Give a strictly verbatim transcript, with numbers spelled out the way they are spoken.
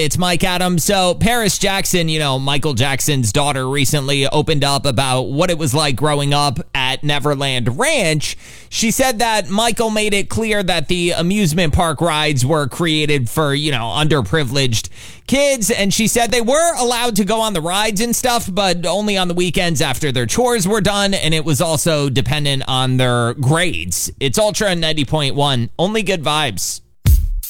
It's Mike Adams. So Paris Jackson, you know, Michael Jackson's daughter, recently opened up about what it was like growing up at Neverland Ranch. She said that Michael made it clear that the amusement park rides were created for, you know, underprivileged kids. And she said they were allowed to go on the rides and stuff, but only on the weekends after their chores were done. And it was also dependent on their grades. It's Ultra ninety point one. Only good vibes.